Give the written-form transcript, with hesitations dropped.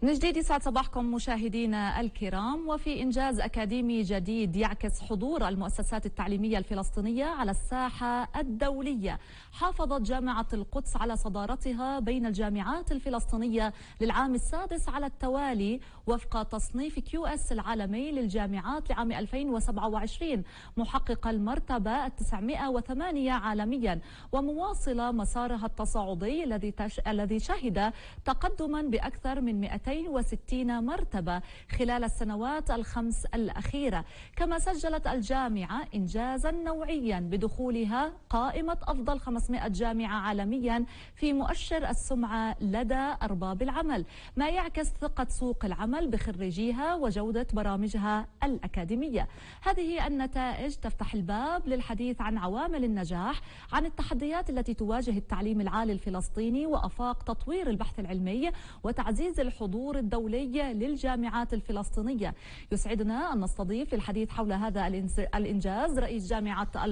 من جديد يسعد صباحكم مشاهدينا الكرام. وفي إنجاز أكاديمي جديد يعكس حضور المؤسسات التعليمية الفلسطينية على الساحة الدولية، حافظت جامعة القدس على صدارتها بين الجامعات الفلسطينية للعام السادس على التوالي وفق تصنيف QS العالمي للجامعات لعام 2027، محققة المرتبة 908 عالميا ومواصلة مسارها التصاعدي الذي شهد تقدما بأكثر من 260 مرتبة خلال السنوات الخمس الأخيرة. كما سجلت الجامعة إنجازا نوعيا بدخولها قائمة أفضل 500 جامعة عالميا في مؤشر السمعة لدى أرباب العمل، ما يعكس ثقة سوق العمل بخريجيها وجودة برامجها الأكاديمية. هذه النتائج تفتح الباب للحديث عن عوامل النجاح، عن التحديات التي تواجه التعليم العالي الفلسطيني وآفاق تطوير البحث العلمي وتعزيز الحضور الدولي للجامعات الفلسطينية. يسعدنا أن نستضيف للحديث حول هذا الإنجاز رئيس جامعة